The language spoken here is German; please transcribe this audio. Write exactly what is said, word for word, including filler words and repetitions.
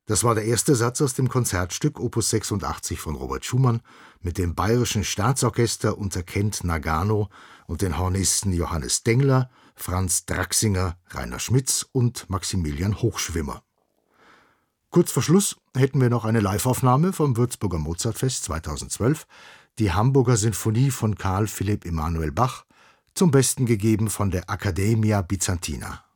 Das war der erste Satz aus dem Konzertstück Opus sechsundachtzig von Robert Schumann mit dem Bayerischen Staatsorchester unter Kent Nagano und den Hornisten Johannes Dengler, Franz Draxinger, Rainer Schmitz und Maximilian Hochschwimmer. Kurz vor Schluss hätten wir noch eine Liveaufnahme vom Würzburger Mozartfest zweitausendzwölf, die Hamburger Sinfonie von Carl Philipp Emanuel Bach, zum Besten gegeben von der Accademia Byzantina.